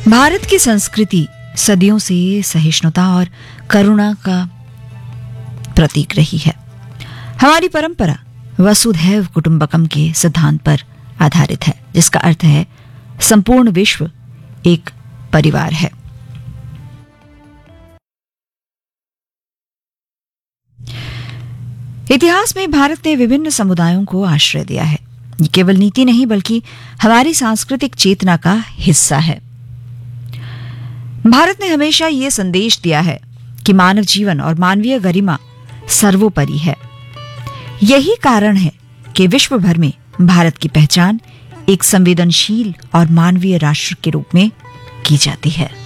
भारत की संस्कृति सदियों से सहिष्णुता और करुणा का प्रतीक रही है। हमारी परंपरा वसुधैव कुटुंबकम के सिद्धांत पर आधारित है, जिसका अर्थ है संपूर्ण विश्व एक परिवार है। इतिहास में भारत ने विभिन्न समुदायों को आश्रय दिया है। ये केवल नीति नहीं बल्कि हमारी सांस्कृतिक चेतना का हिस्सा है। भारत ने हमेशा ये संदेश दिया है कि मानव जीवन और मानवीय गरिमा सर्वोपरि है। यही कारण है कि विश्व भर में भारत की पहचान एक संवेदनशील और मानवीय राष्ट्र के रूप में की जाती है।